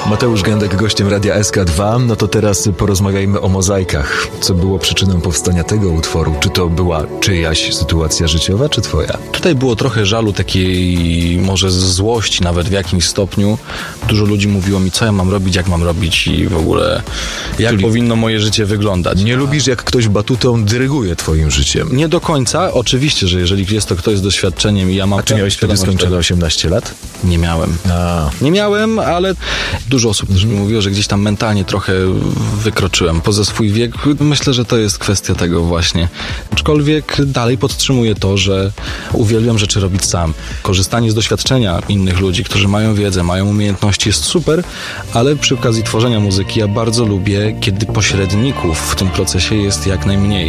Mateusz Gędek, gościem Radia SK2. No to teraz porozmawiajmy o Mozaikach. Co było przyczyną powstania tego utworu? Czy to była czyjaś sytuacja życiowa, czy twoja? Tutaj było trochę żalu, takiej może złości nawet w jakimś stopniu. Dużo ludzi mówiło mi, co ja mam robić, jak mam robić i w ogóle jak powinno moje życie wyglądać. Nie lubisz, jak ktoś batutą dyryguje twoim życiem? Nie do końca. Oczywiście, że jeżeli jest to ktoś z doświadczeniem i ja mam... A czy miałeś wtedy skończone 18 lat? Nie miałem. Nie miałem, ale dużo osób też mi mówiło, że gdzieś tam mentalnie trochę wykroczyłem poza swój wiek. Myślę, że to jest kwestia tego właśnie. Aczkolwiek dalej podtrzymuję to, że uwielbiam rzeczy robić sam. Korzystanie z doświadczenia innych ludzi, którzy mają wiedzę, mają umiejętności, jest super, ale przy okazji tworzenia muzyki ja bardzo lubię, kiedy pośredników w tym procesie jest jak najmniej.